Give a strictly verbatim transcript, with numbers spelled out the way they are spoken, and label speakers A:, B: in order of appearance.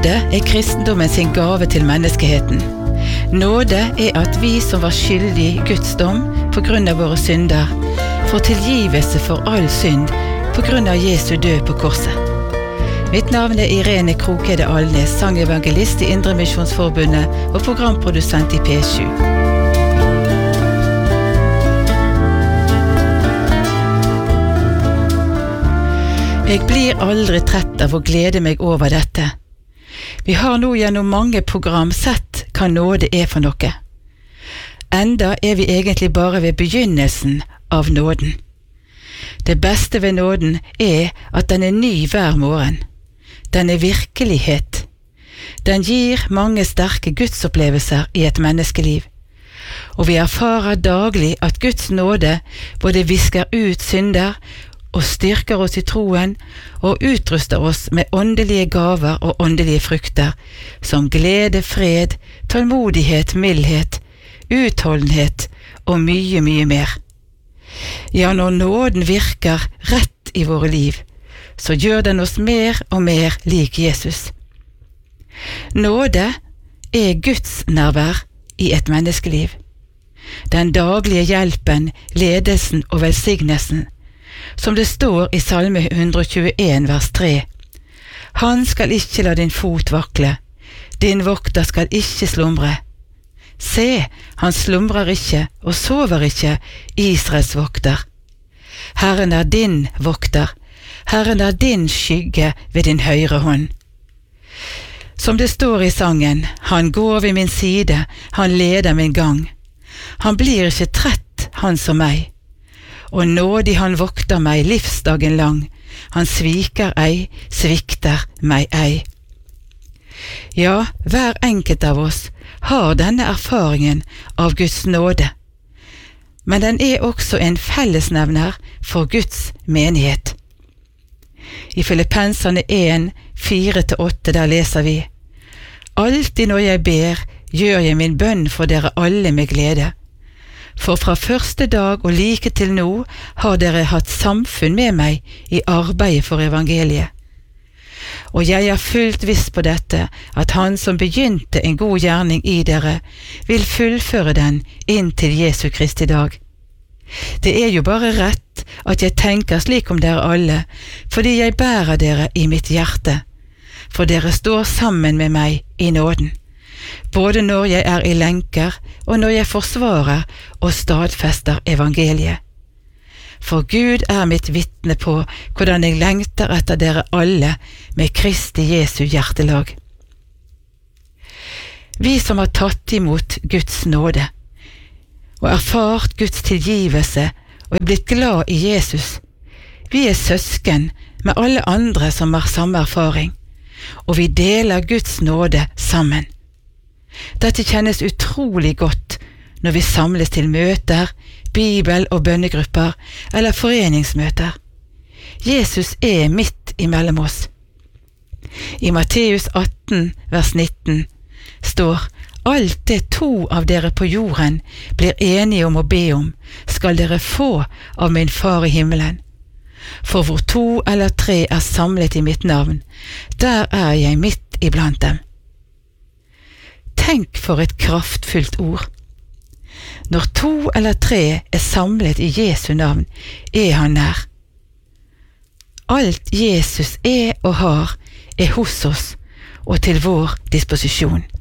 A: Nåde er kristendommen sin gave til menneskeheten. Nåde er at vi som var skyldige Guds dom på grunn av våre synder, får tilgivelse for all synd på grunn av Jesu død på korset. Mitt navn er Irene Krokede Alnes, sangevangelist i Indremisjonsforbundet og programprodusent i P sju. Jeg blir aldri trett av å glede meg over dette. Vi har nå gjennom mange program sett hva nåde er for noe. Enda er vi egentlig bare ved begynnelsen av nåden. Det beste ved nåden er at den er ny hver morgen. Den er virkelighet. Den gir mange sterke gudsopplevelser i et menneskeliv. Og vi erfarer daglig at Guds nåde både visker ut synder og styrker oss i troen og utruster oss med åndelige gaver og åndelige frukter, som glede, fred, tålmodighet, mildhet, utholdenhet og mye, mye mer. Ja, når nåden virker rett i våre liv, så gjør den oss mer og mer lik Jesus. Nåde er Guds nærvær i et menneskeliv. Den daglige hjelpen, ledelsen og velsignelsen, som det står i Salme one twenty-one vers tre. Han skal ikke la din fot vakle, din vokter skal ikke slumre. Se, han slumrer ikke og sover ikke, Israels vokter. Herren er din vokter, Herren er din skygge ved din høyre hånd. Som det står i sangen, han går ved min side, han leder min gang. Han blir ikke trett, han som meg. Og nådig han vokter meg livsdagen lang, han sviker ei, svikter meg ei. Ja, hver enkelt av oss har denne erfaringen av Guds nåde, men den er også en fellesnevner for Guds menighet. I Filippenserne one, four til åtte der leser vi: Alltid når jeg ber, gjør jeg min bønn for dere alle med glede. For fra første dag og like til nå har dere hatt samfunn med meg i arbeidet for evangeliet. Og jeg er fullt viss på dette, at han som begynte en god gjerning i dere, vil fullføre den inn til Jesu Kristi dag. Det er jo bare rett at jeg tenker slik om dere alle, fordi jeg bærer dere i mitt hjerte, for dere står sammen med meg i nåden, både når jeg er i lenker og når jeg forsvarer og stadfester evangeliet. For Gud er mitt vitne på hvordan jeg lengter etter dere alle med Kristi Jesu hjertelag. Vi som har tatt imot Guds nåde og erfart Guds tilgivelse og er blitt glad i Jesus, vi er søsken med alle andre som har samme erfaring, og vi deler Guds nåde sammen. Dette kjennes utrolig godt når vi samles til møter, bibel- og bønnegrupper eller foreningsmøter. Jesus er midt imellom oss. I Matteus eighteen vers nineteen står: Alt det to av dere på jorden blir enige om å be om, skal dere få av min far i himmelen. For hvor to eller tre er samlet i mitt navn, der er jeg midt iblant dem. Tenk for et kraftfullt ord. Når to eller tre er samlet i Jesu navn, er han nær. Alt Jesus er og har, er hos oss og til vår disposisjon.